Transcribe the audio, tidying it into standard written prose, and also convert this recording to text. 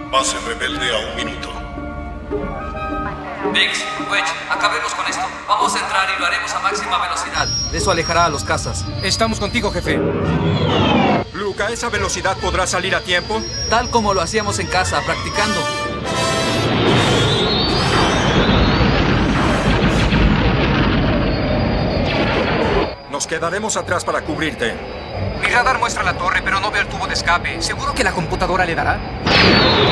Base rebelde a 1 minuto. Biggs, Wedge, acabemos con esto. Vamos a entrar y lo haremos a máxima velocidad. Eso alejará a los cazas. Estamos contigo, jefe. Luke, ¿a esa velocidad podrás salir a tiempo? Tal como lo hacíamos en casa, practicando. Nos quedaremos atrás para cubrirte. Mi radar muestra la torre, pero no veo el tubo de escape. ¿Seguro que la computadora le dará?